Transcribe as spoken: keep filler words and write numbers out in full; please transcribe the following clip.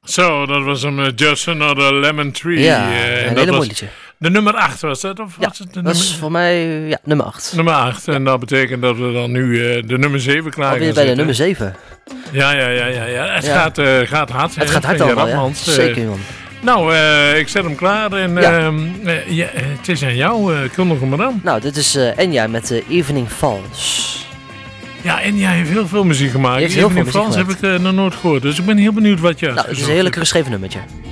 Zo, dat was een uh, Just Another Lemon Tree. Ja, uh, een hele mooi liedje. De nummer acht was dat? Of ja, was het de dat nummer... is voor mij ja, nummer acht. Nummer acht. Ja. En dat betekent dat we dan nu uh, de nummer zeven klaar Alweer gaan bij zetten. de nummer zeven. Ja, ja, ja, ja, ja. Het ja. Gaat, uh, gaat hard. Het hè, gaat hard allemaal, ja. Uh, Zeker, man. Nou, uh, ik zet hem klaar en ja. uh, uh, ja, het is aan jou. Uh, kondig hem maar aan. Nou, dit is uh, Enya met uh, Evening Falls. Ja, Enya heeft heel veel muziek gemaakt. Heeft heel Evening veel muziek Falls gemaakt. heb ik uh, nog nooit gehoord. Dus ik ben heel benieuwd wat je... Nou, het is een heerlijk geschreven nummertje.